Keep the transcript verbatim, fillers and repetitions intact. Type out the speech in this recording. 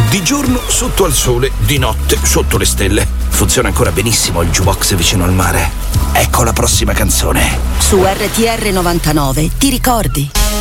Di giorno sotto al sole, di notte sotto le stelle. Funziona ancora benissimo il jukebox vicino al mare. Ecco la prossima canzone. Su R T R novantanove, ti ricordi?